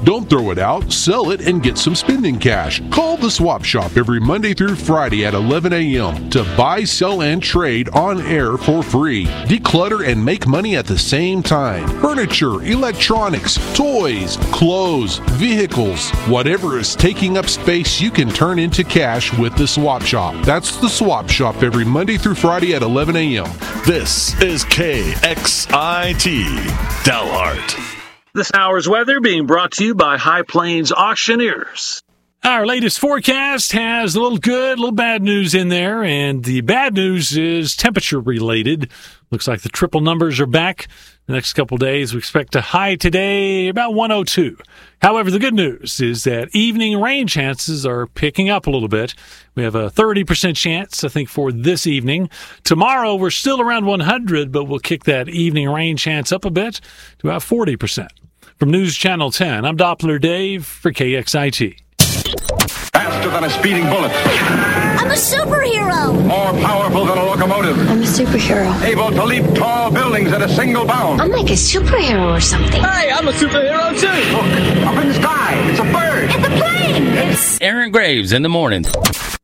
Don't throw it out, sell it, and get some spending cash. Call the Swap Shop every Monday through Friday at 11 a.m. to buy, sell, and trade on air for free. Declutter and make money at the same time. Furniture, electronics, toys, clothes, vehicles, whatever is taking up space, you can turn into cash with the Swap Shop. That's the Swap Shop every Monday through Friday at 11 a.m. This is KXIT, Dalhart. This hour's weather being brought to you by High Plains Auctioneers. Our latest forecast has a little good, a little bad news in there, and the bad news is temperature related. Looks like the triple numbers are back. The next couple days, we expect a high today about 102. However, the good news is that evening rain chances are picking up a little bit. We have a 30% chance, I think, for this evening. Tomorrow, we're still around 100, but we'll kick that evening rain chance up a bit to about 40%. From News Channel 10, I'm Doppler Dave for KXIT. Faster than a speeding bullet. I'm a superhero. More powerful than a locomotive. I'm a superhero. Able to leap tall buildings at a single bound. I'm like a superhero or something. Hey, I'm a superhero too. Look, up in the sky. It's a bird. It's a plane. It's Aaron Graves in the morning.